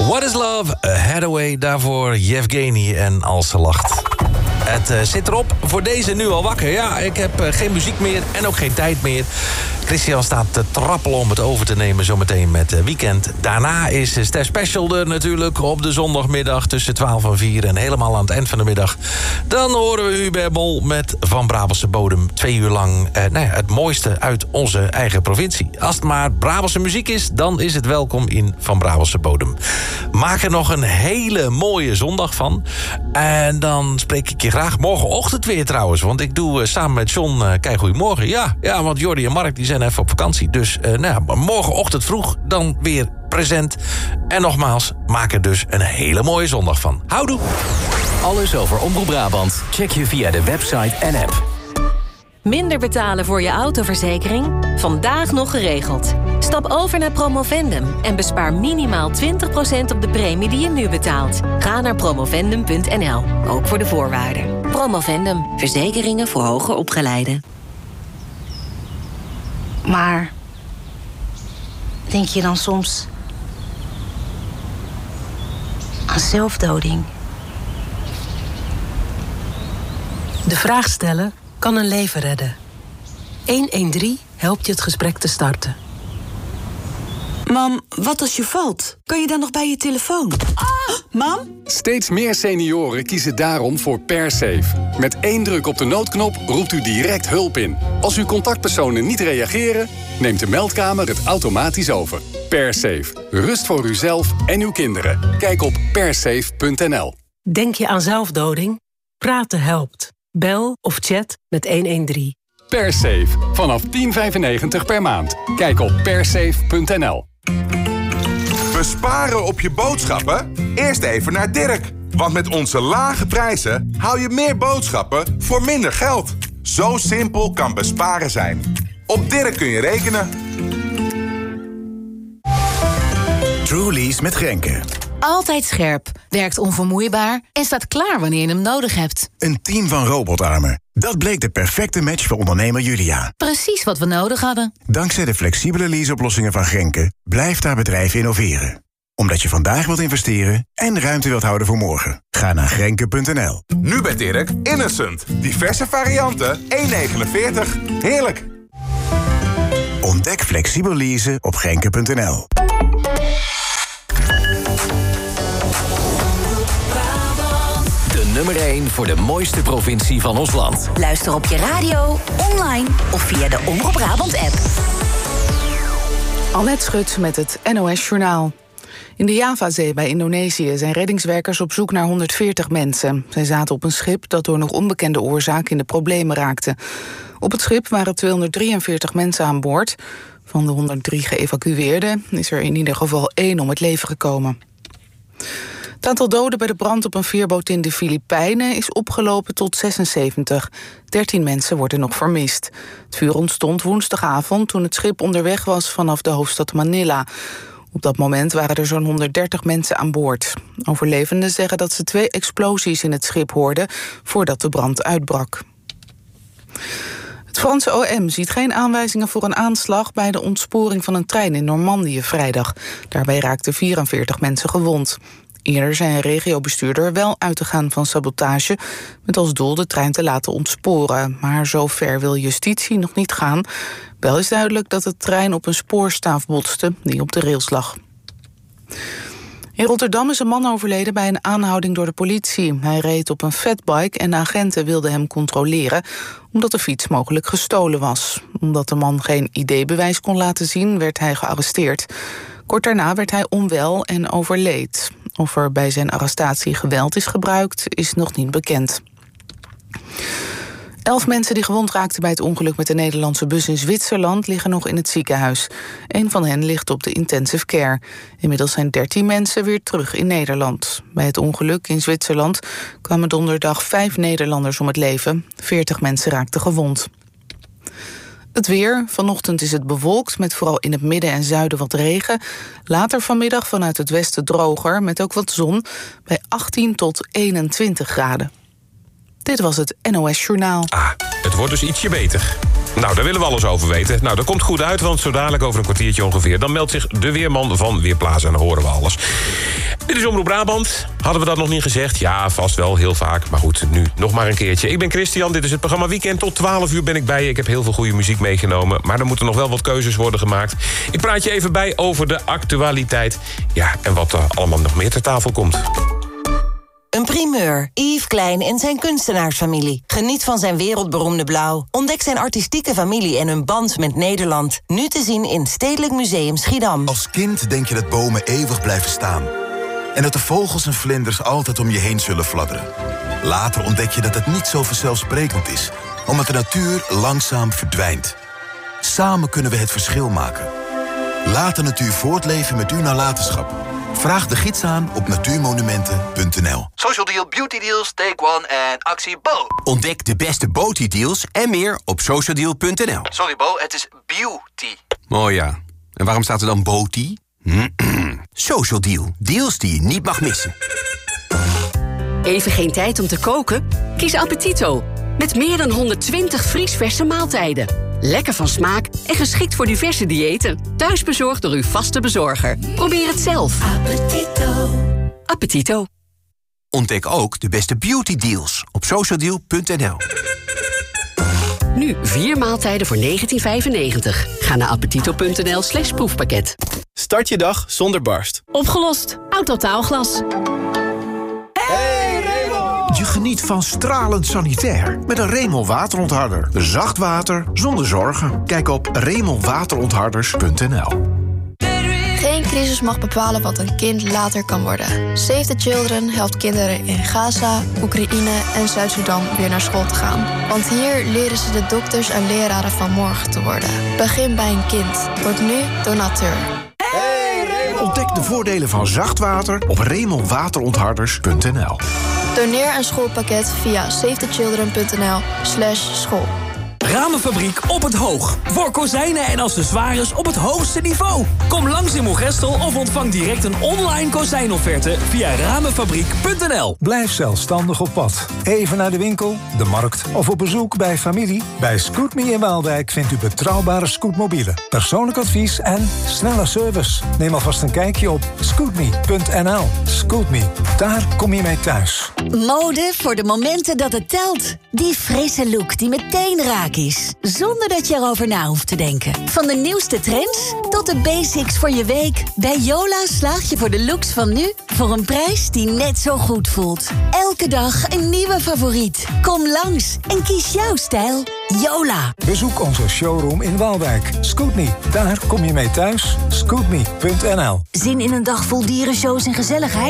What is Love? Hathaway, daarvoor Yevgeny en Als ze lacht. Het zit erop voor deze Nu al wakker. Ja, ik heb geen muziek meer en ook geen tijd meer. Christian staat te trappelen om het over te nemen zometeen met Weekend. Daarna is Stef Special er natuurlijk op de zondagmiddag tussen 12 en 4... en helemaal aan het eind van de middag. Dan horen we Hubert Bol met Van Brabantse Bodem. 2 uur lang het mooiste uit onze eigen provincie. Als het maar Brabantse muziek is, dan is het welkom in Van Brabantse Bodem. Maak er nog een hele mooie zondag van. En dan spreek ik je graag morgenochtend weer trouwens. Want ik doe samen met John Kijk Goedemorgen. Ja, want Jordi en Mark die zijn even op vakantie. Dus morgenochtend vroeg dan weer present. En nogmaals, maak er dus een hele mooie zondag van. Houdoe! Alles over Omroep Brabant check je via de website en app. Minder betalen voor je autoverzekering? Vandaag nog geregeld. Stap over naar Promovendum en bespaar minimaal 20% op de premie die je nu betaalt. Ga naar promovendum.nl, ook voor de voorwaarden. Promovendum, verzekeringen voor hoger opgeleiden. Maar denk je dan soms aan zelfdoding? De vraag stellen kan een leven redden. 113 helpt je het gesprek te starten. Mam, wat als je valt? Kan je dan nog bij je telefoon? Mam? Steeds meer senioren kiezen daarom voor PerSafe. Met 1 druk op de noodknop roept u direct hulp in. Als uw contactpersonen niet reageren, neemt de meldkamer het automatisch over. PerSafe. Rust voor uzelf en uw kinderen. Kijk op persafe.nl. Denk je aan zelfdoding? Praten helpt. Bel of chat met 113. PerSafe. Vanaf €10,95 per maand. Kijk op persafe.nl. Besparen op je boodschappen? Eerst even naar Dirk. Want met onze lage prijzen haal je meer boodschappen voor minder geld. Zo simpel kan besparen zijn. Op Dirk kun je rekenen. Truly's met Grenke. Altijd scherp, werkt onvermoeibaar en staat klaar wanneer je hem nodig hebt. Een team van robotarmen. Dat bleek de perfecte match voor ondernemer Julia. Precies wat we nodig hadden. Dankzij de flexibele leaseoplossingen van Grenke blijft haar bedrijf innoveren. Omdat je vandaag wilt investeren en ruimte wilt houden voor morgen. Ga naar grenke.nl. Nu bij Dirk, Innocent. Diverse varianten, €1,49. Heerlijk. Ontdek flexibel leasen op grenke.nl. De nummer 1 voor de mooiste provincie van ons land. Luister op je radio, online of via de Omroep Brabant app. Annette Schut met het NOS Journaal. In de Javazee bij Indonesië zijn reddingswerkers op zoek naar 140 mensen. Zij zaten op een schip dat door nog onbekende oorzaak in de problemen raakte. Op het schip waren 243 mensen aan boord. Van de 103 geëvacueerden is er in ieder geval 1 om het leven gekomen. Het aantal doden bij de brand op een veerboot in de Filipijnen is opgelopen tot 76. 13 mensen worden nog vermist. Het vuur ontstond woensdagavond toen het schip onderweg was vanaf de hoofdstad Manila. Op dat moment waren er zo'n 130 mensen aan boord. Overlevenden zeggen dat ze 2 explosies in het schip hoorden voordat de brand uitbrak. Het Franse OM ziet geen aanwijzingen voor een aanslag bij de ontsporing van een trein in Normandië vrijdag. Daarbij raakten 44 mensen gewond. Eerder zei een regiobestuurder wel uit te gaan van sabotage, met als doel de trein te laten ontsporen. Maar zo ver wil justitie nog niet gaan. Wel is duidelijk dat de trein op een spoorstaaf botste die op de rails lag. In Rotterdam is een man overleden bij een aanhouding door de politie. Hij reed op een fatbike en de agenten wilden hem controleren omdat de fiets mogelijk gestolen was. Omdat de man geen ID-bewijs kon laten zien, werd hij gearresteerd. Kort daarna werd hij onwel en overleed. Of er bij zijn arrestatie geweld is gebruikt, is nog niet bekend. 11 mensen die gewond raakten bij het ongeluk met de Nederlandse bus in Zwitserland liggen nog in het ziekenhuis. 1 van hen ligt op de intensive care. Inmiddels zijn 13 mensen weer terug in Nederland. Bij het ongeluk in Zwitserland kwamen donderdag 5 Nederlanders om het leven. 40 mensen raakten gewond. Het weer. Vanochtend is het bewolkt met vooral in het midden en zuiden wat regen. Later vanmiddag vanuit het westen droger met ook wat zon bij 18 tot 21 graden. Dit was het NOS Journaal. Het wordt dus ietsje beter. Nou, daar willen we alles over weten. Nou, dat komt goed uit, want zo dadelijk over een kwartiertje ongeveer... dan meldt zich de weerman van Weerplaza en dan horen we alles. Dit is Omroep Brabant. Hadden we dat nog niet gezegd? Ja, vast wel, heel vaak. Maar goed, nu nog maar een keertje. Ik ben Christian, dit is het programma Weekend. Tot 12 uur ben ik bij je. Ik heb heel veel goede muziek meegenomen. Maar er moeten nog wel wat keuzes worden gemaakt. Ik praat je even bij over de actualiteit. Ja, en wat er allemaal nog meer ter tafel komt. Een primeur. Yves Klein en zijn kunstenaarsfamilie. Geniet van zijn wereldberoemde blauw. Ontdek zijn artistieke familie en hun band met Nederland. Nu te zien in Stedelijk Museum Schiedam. Als kind denk je dat bomen eeuwig blijven staan. En dat de vogels en vlinders altijd om je heen zullen fladderen. Later ontdek je dat het niet zo vanzelfsprekend is. Omdat de natuur langzaam verdwijnt. Samen kunnen we het verschil maken. Laat de natuur voortleven met uw nalatenschap. Vraag de gids aan op natuurmonumenten.nl. Social Deal, Beauty Deals, Take One en actie Bo. Ontdek de beste Beauty Deals en meer op socialdeal.nl. Sorry Bo, het is beauty. Oh ja, en waarom staat er dan Beauty? Social Deal, deals die je niet mag missen. Even geen tijd om te koken? Kies Appetito. Met meer dan 120 vriesverse maaltijden. Lekker van smaak en geschikt voor diverse diëten. Thuisbezorgd door uw vaste bezorger. Probeer het zelf. Appetito. Appetito. Ontdek ook de beste beauty deals op socialdeal.nl. Nu 4 maaltijden voor €19,95. Ga naar appetito.nl/proefpakket. Start je dag zonder barst. Opgelost. Autotaalglas. Je geniet van stralend sanitair met een Remel waterontharder. Zacht water zonder zorgen. Kijk op remelwaterontharders.nl. Geen crisis mag bepalen wat een kind later kan worden. Save the Children helpt kinderen in Gaza, Oekraïne en Zuid-Soedan weer naar school te gaan. Want hier leren ze de dokters en leraren van morgen te worden. Begin bij een kind. Word nu donateur. Ontdek de voordelen van zacht water op remelwaterontharders.nl. Doneer een schoolpakket via savethechildren.nl/school. Ramenfabriek op het Hoog. Voor kozijnen en accessoires op het hoogste niveau. Kom langs in Moergestel of ontvang direct een online kozijnofferte via ramenfabriek.nl. Blijf zelfstandig op pad. Even naar de winkel, de markt of op bezoek bij familie. Bij Scootme in Waalwijk vindt u betrouwbare scootmobielen, persoonlijk advies en snelle service. Neem alvast een kijkje op scootme.nl. Scootme, daar kom je mee thuis. Mode voor de momenten dat het telt. Die frisse look die meteen raakt is, zonder dat je erover na hoeft te denken. Van de nieuwste trends tot de basics voor je week. Bij Yola slaag je voor de looks van nu voor een prijs die net zo goed voelt. Elke dag een nieuwe favoriet. Kom langs en kies jouw stijl. Yola. Bezoek onze showroom in Waalwijk. Scootme, daar kom je mee thuis. Scootme.nl. Zin in een dag vol dierenshows en gezelligheid?